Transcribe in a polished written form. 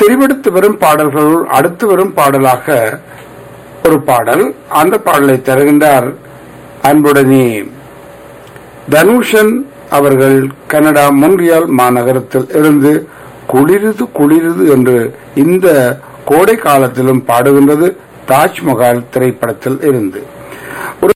தெரிவெடுத்து வரும் பாடல்கள் அடுத்து வரும் பாடலாக ஒரு பாடல். அந்த பாடலை தருகின்றார் அன்புடனே தனுஷன் அவர்கள். கனடா மொன்றியால் மாநகரத்தில் இருந்து குளிருது குளிருது என்று இந்த கோடை காலத்திலும் பாடுகின்றது தாஜ்மஹால் திரைப்படத்தில் இருந்து.